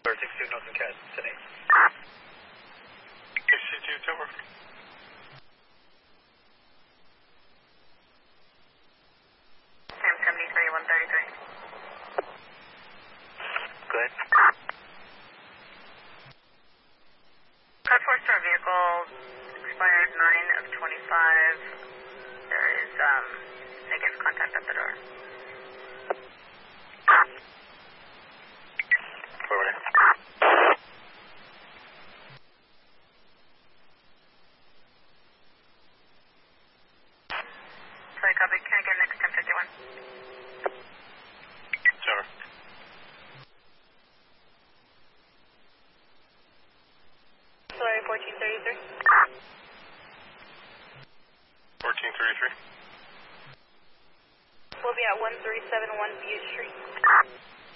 62 Northern Cat, today. KC2 Tower. Sam 73, 133. Go ahead. Code 4 star vehicle, expired 9 of 25. There is negative contact at the door. Forward. Sorry, copy. Can I get next 1051? Tower. Sorry, 1433. 1433. We'll be at 1371 Butte Street.